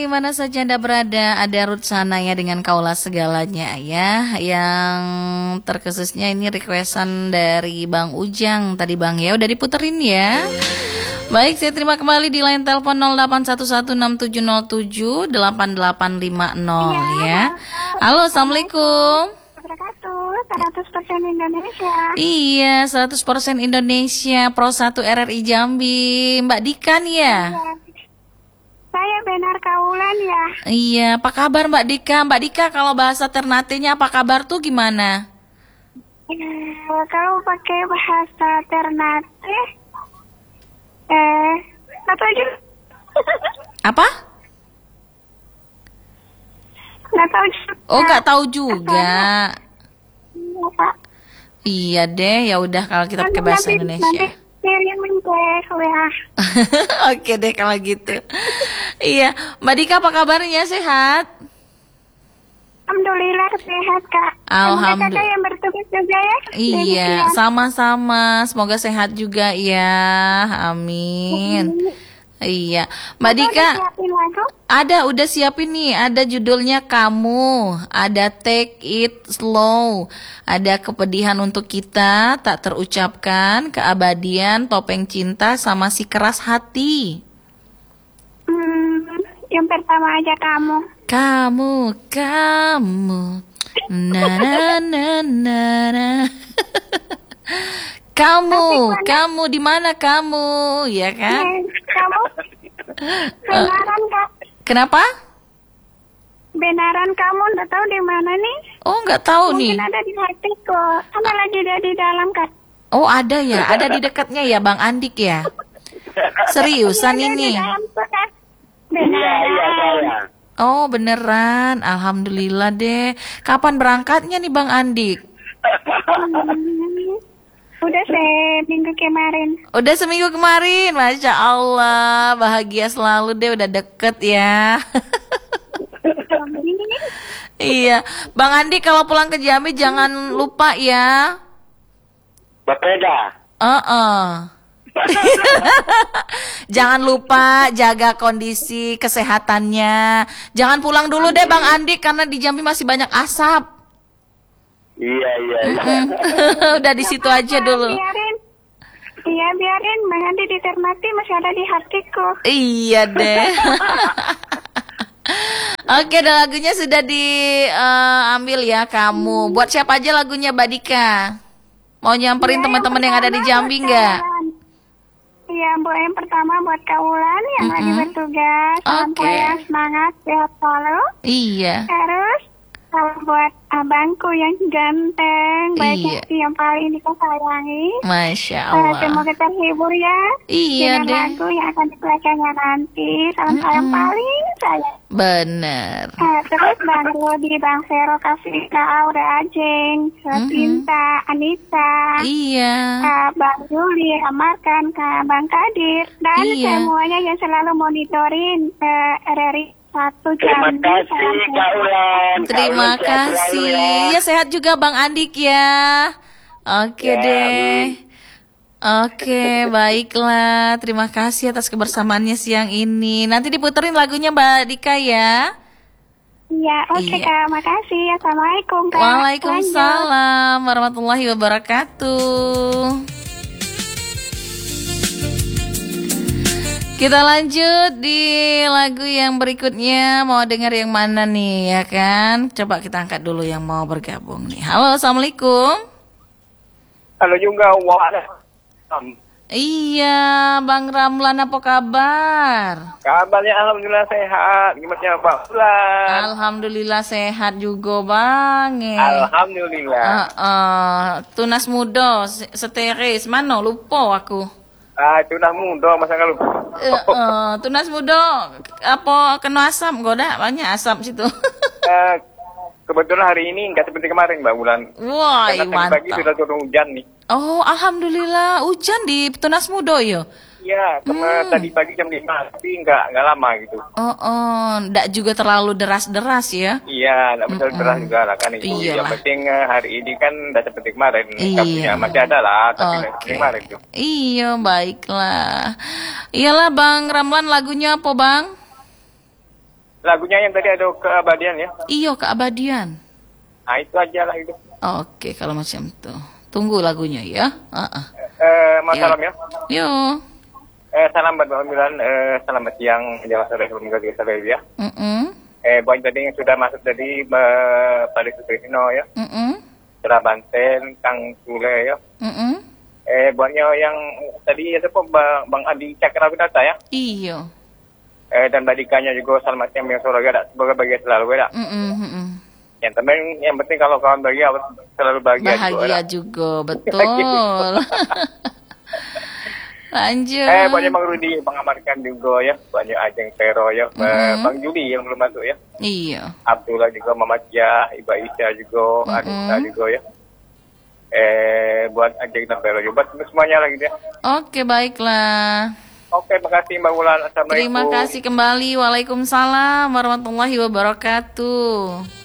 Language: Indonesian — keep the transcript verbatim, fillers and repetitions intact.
Di mana saja Anda berada, ada Ruth Sanaya dengan Kaulah Segalanya ya. Yang terkhususnya ini requestan dari Bang Ujang tadi Bang ya, udah diputerin ya. Baik, saya terima kembali di line telepon nol delapan satu satu enam tujuh nol tujuh delapan delapan lima nol ya. Halo, Assalamualaikum. seratus persen Indonesia. Iya, seratus persen Indonesia, Pro satu R R I Jambi. Mbak Dikan ya? Iya. Saya benar Kaulan ya. Iya, apa kabar Mbak Dika? Mbak Dika kalau bahasa Ternate-nya apa kabar tuh gimana? Ya, kalau pakai bahasa Ternate, eh, apa aja? Apa? Nggak tahu juga. Oh, nggak tahu juga. Iya, Pak. Iya deh, ya udah kalau kita pakai bahasa Nanti- Indonesia. Nanti kirim cek ya. Oke deh kalau gitu. Iya, Mbak Dika apa kabarnya, sehat? Alhamdulillah sehat Kak. Alhamdulillah. Semoga Kakak yang bertugas juga ya. Iya, Demikian. sama-sama. Semoga sehat juga ya. Amin. Iya, Mbak Dika. Udah siapin lagu? Ada, udah siapin nih. Ada judulnya Kamu, ada Take It Slow, ada Kepedihan Untuk Kita, Tak Terucapkan, Keabadian, Topeng Cinta, sama Si Keras Hati. Hmm, yang pertama aja kamu. Kamu, kamu, na na na na na. Kamu, kamu di mana kamu, ya kan? Eh, kamu benaran Kak? Kenapa? Benaran kamu nggak tahu di mana nih? Oh, nggak tahu nih. Mungkin ada di hatiku. Ada lagi dia di dalam Kak. Oh, ada ya, ada di dekatnya ya, Bang Andik ya. Seriusan Iya, dia ini? di dalam tuh, Kak. Iya, iya, Benaran. saya. Oh, beneran. Alhamdulillah deh. Kapan berangkatnya nih, Bang Andik? Hmm, udah seminggu kemarin. Udah seminggu kemarin, Masya Allah. Bahagia selalu deh, udah deket ya. Iya, Bang Andik kalau pulang ke Jambi jangan lupa ya. Berbeda. Heeh. Jangan lupa jaga kondisi kesehatannya. Jangan pulang dulu deh Bang Andik karena di Jambi masih banyak asap. Iya, iya, iya. Udah di situ aja dulu. Biarin. Iya biarin. Bang Andi di Ternate masih ada di hatiku. Iya deh. Oke, dan lagunya sudah diambil ya kamu. Buat siapa aja lagunya, Mbak Dika? Mau nyamperin Iya, teman-teman yang ada di pertama Jambi buat nggak? Kaulan. Iya, Bu, yang pertama buat Kaulan yang lagi Mm-mm. bertugas. Salam Oke. saya semangat, sehat selalu. Iya. Terus kalau buat abangku yang ganteng, baik Iya. hati yang paling dikesayangi. Masya Eh, Allah. semoga terhibur ya Iya dengan deh. lagu yang akan dipelajarinya nanti. Salam saya Mm-mm. paling sayang. Bener. Eh, terus Bang Rodi, Bang Vero, Kak Aura, Ajeng, Kak Mhm. Tinta, Anita, Iya. Kak Bang Juli, Amarkan, Kak Bang Kadir, dan Iya. semuanya yang selalu monitorin eh, R R I satu Terima Jambi. kasih, Salam Kak sehat. Ulan. Terima Kak Ulan sehat selalu kasih. ya. Ya sehat juga Bang Andik ya. Oke Ya, deh. Oke, baiklah. Terima kasih atas kebersamaannya siang ini. Nanti diputerin lagunya Mbak Dika ya. Iya, oke Iya. Kak, makasih. Assalamualaikum Kak. Lanjut. Waalaikumsalam warahmatullahi wabarakatuh. Kita lanjut di lagu yang berikutnya. Mau dengar yang mana nih ya kan? Coba kita angkat dulu yang mau bergabung nih. Halo, Assalamualaikum. Halo juga, waalaikumsalam. Iya, Bang Ramlan apa kabar? Kabarnya alhamdulillah sehat. Gimana Pak Ulan? Alhamdulillah sehat juga Bang. Eh. Alhamdulillah. Heeh, tunas muda, se- seteris, mana lupa aku. Ah, itu udah muda masa lalu. Eh, eh, tunas muda apa kena asam goda banyak asam situ. Eh, kebetulan hari ini nggak seperti kemarin Mbak Bulan. Wah, Karena tadi pagi sudah mantap. turun hujan nih. Oh, alhamdulillah hujan di tunas muda ya. Iya, sama Hmm. tadi pagi jam lima, tapi nggak nggak lama gitu. Oh, oh, ndak juga terlalu deras-deras ya. Iya, nggak bisa Mm-mm. cerah juga lah kan itu. Iyalah. Yang penting eh, hari ini kan nggak seperti kemarin. Iya. Kabarnya masih ada lah, tapi nggak seperti Oke. kemarin tuh. Iya, baiklah. Iyalah Bang Ramlan lagunya apa Bang? Lagunya yang tadi ada keabadian ya. Iyo, keabadian. Nah itu aja lah itu. Oke, kalau macam itu. Tunggu lagunya ya. Uh-uh. Eh, mau Ya. salam ya. Yo. Eh, salam buat Mbak Milan. Eh, selamat siang. Jawa sore meninggal di Saleh ya. Mm-mm. Eh, buat tadi yang sudah masuk tadi eh, Pak Sukrino ya. Mm-mm. Cerah Banten, Kang Sule ya. Mm-mm. Eh, buatnya yang tadi ada kok Bang, Bang Adi Cakrawinata ya. Iyo. Eh, dan badikanya juga selamat siang yang sore gak. Semoga bahagia selalu ya. Mm-mm. Mm-mm. Yang penting, yang penting kalau kawan bahagia selalu bahagia, Bahagia juga. juga, betul. Lanjut. Eh, banyak Bang Rudi mengamankan juga ya. Banyak Ajeng Vero ya. Eh, Mm-mm. Bang Juli yang belum masuk ya. Iya. Abdullah juga, Mama Cia, Iba Isya juga, Arisa Mm-mm. juga ya. Eh, buat Ajeng dan Vero juga. Buat semuanya lagi ya. Oke, baiklah. Oke, makasih Mbak Wulan. Assalamualaikum. Terima kasih kembali. Waalaikumsalam warahmatullahi wabarakatuh.